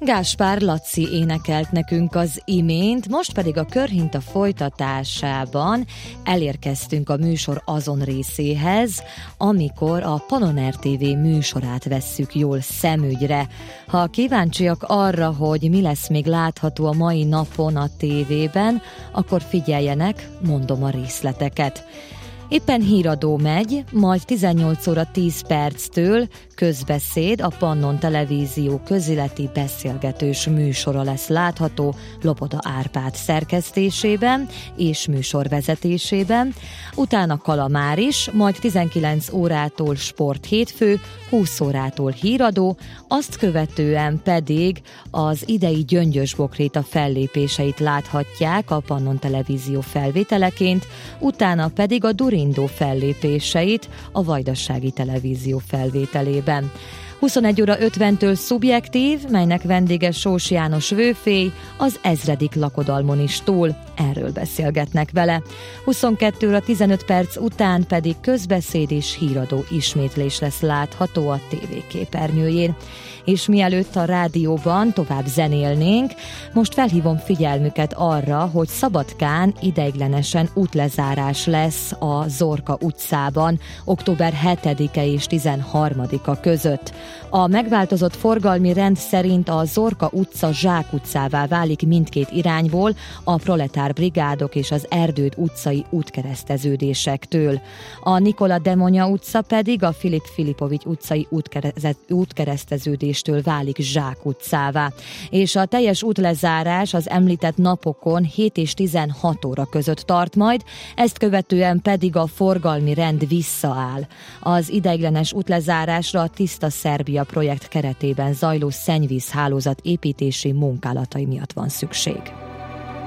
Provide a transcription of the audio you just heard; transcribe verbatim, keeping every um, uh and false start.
Gáspár Laci énekelt nekünk az imént, most pedig a Körhinta folytatásában elérkeztünk a műsor azon részéhez, amikor a Panoner té vé műsorát vesszük jól szemügyre. Ha kíváncsiak arra, hogy mi lesz még látható a mai napon a tévében, akkor figyeljenek, mondom a részleteket. Éppen híradó megy, majd tizennyolc óra tíz perctől közbeszéd, a Pannon Televízió közéleti beszélgetős műsora lesz látható Lopoda Árpád szerkesztésében és műsorvezetésében, utána Kalamár is, majd tizenkilenc órától Sport hétfő, húsz órától híradó, azt követően pedig az idei Gyöngyös Bokréta fellépéseit láthatják a Pannon Televízió felvételeként, utána pedig a Durindó fellépéseit a Vajdasági Televízió felvételében. huszonegy óra ötventől Szubjektív, melynek vendége Sós János Vőfély, az ezredik lakodalmonistól, erről beszélgetnek vele. huszonkettő óra tizenöt perc után pedig közbeszéd és híradó ismétlés lesz látható a tévé képernyőjén. És mielőtt a rádióban tovább zenélnénk, most felhívom figyelmüket arra, hogy Szabadkán ideiglenesen útlezárás lesz a Zorka utcában október hetedike és tizenharmadika között. A megváltozott forgalmi rend szerint a Zorka utca Zsák utcává válik mindkét irányból, a Proletár brigádok és az Erdőd utcai útkereszteződésektől. A Nikola Demonya utca pedig a Filip Filipovics utcai útkereszteződéstől válik Zsák utcává. És a teljes útlezárás az említett napokon hét és tizenhat óra között tart majd, ezt követően pedig a forgalmi rend visszaáll. Az ideiglenes útlezárásra a Tiszta Szerbia projekt keretében zajló szennyvízhálózat építési munkálatai miatt van szükség.